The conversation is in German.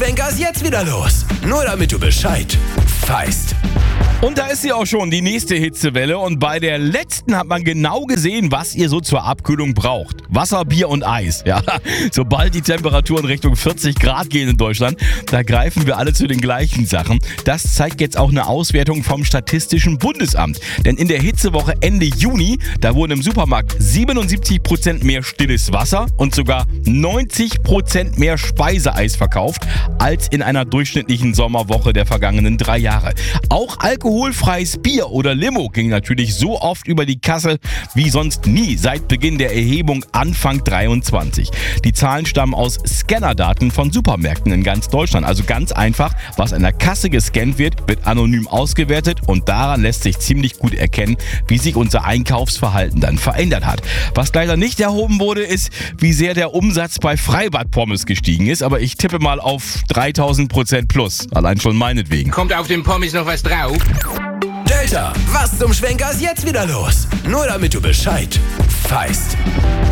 Schwenkers jetzt wieder los? Nur damit du Bescheid weißt. Und da ist sie auch schon, die nächste Hitzewelle. Und bei der letzten hat man genau gesehen, was ihr so zur Abkühlung braucht. Wasser, Bier und Eis. Ja, sobald die Temperaturen Richtung 40 Grad gehen in Deutschland, da greifen wir alle zu den gleichen Sachen. Das zeigt jetzt auch eine Auswertung vom Statistischen Bundesamt. Denn in der Hitzewoche Ende Juni, da wurden im Supermarkt 77% mehr stilles Wasser und sogar 90% mehr Speiseeis verkauft als in einer durchschnittlichen Sommerwoche der vergangenen 3 Jahre. Auch alkoholfreies Bier oder Limo ging natürlich so oft über die Kasse wie sonst nie seit Beginn der Erhebung Anfang 23. Die Zahlen stammen aus Scannerdaten von Supermärkten in ganz Deutschland. Also ganz einfach, was an der Kasse gescannt wird, wird anonym ausgewertet und daran lässt sich ziemlich gut erkennen, wie sich unser Einkaufsverhalten dann verändert hat. Was leider nicht erhoben wurde, ist, wie sehr der Umsatz bei Freibad-Pommes gestiegen ist, aber ich tippe mal auf 3000% plus. Allein schon meinetwegen. Kommt auf den Pommes noch was drauf? Delta, was zum Schwenkers jetzt wieder los? Nur damit du Bescheid weißt.